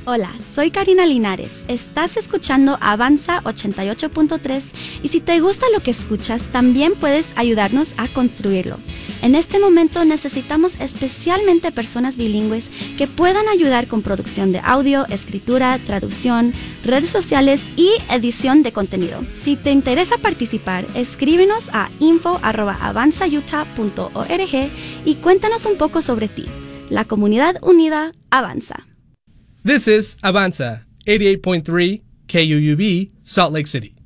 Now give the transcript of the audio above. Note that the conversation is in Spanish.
Hola, soy Karina Linares. Estás escuchando Avanza 88.3 y si te gusta lo que escuchas, también puedes ayudarnos a construirlo. En este momento necesitamos especialmente personas bilingües que puedan ayudar con producción de audio, escritura, traducción, redes sociales y edición de contenido. Si te interesa participar, escríbenos a info@avanzautah.org y cuéntanos un poco sobre ti. La comunidad unida avanza. This is Avanza, 88.3 KUUB, Salt Lake City.